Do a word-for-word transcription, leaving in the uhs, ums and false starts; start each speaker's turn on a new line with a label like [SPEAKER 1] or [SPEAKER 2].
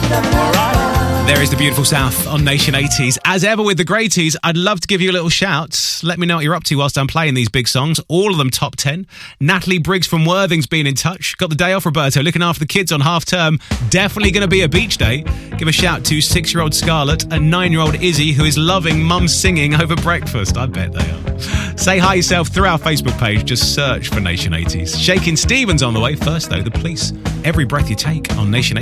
[SPEAKER 1] There is the beautiful South on Nation eighties. As ever with the Greaties, I'd love to give you a little shout. Let me know what you're up to whilst I'm playing these big songs. All of them top ten. Natalie Briggs from Worthing's been in touch. Got the day off, Roberto, looking after the kids on half term. Definitely going to be a beach day. Give a shout to six-year-old Scarlett and nine-year-old Izzy, who is loving mum singing over breakfast. I bet they are. Say hi yourself through our Facebook page. Just search for Nation eighties. Shakin' Stevens on the way. First, though, the Police. Every Breath You Take on Nation